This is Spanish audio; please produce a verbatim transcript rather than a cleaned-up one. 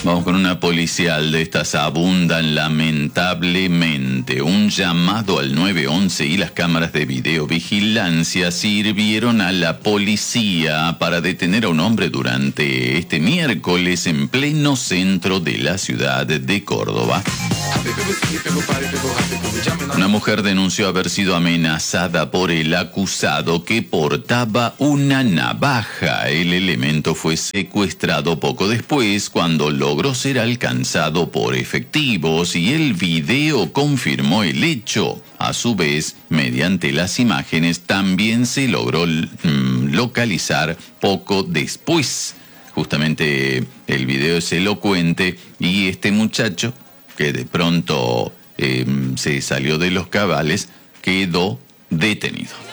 Vamos con una policial, de estas abundan lamentablemente. Un llamado al nueve once y las cámaras de videovigilancia sirvieron a la policía para detener a un hombre durante este miércoles en pleno centro de la ciudad de Córdoba. Una mujer denunció haber sido amenazada por el acusado que portaba una navaja. El elemento fue secuestrado poco después cuando logró ser alcanzado por efectivos y el video confirmó el hecho. A su vez, mediante las imágenes también se logró mm, localizar poco después. Justamente el video es elocuente y este muchacho, que de pronto eh, se salió de los cabales, quedó detenido.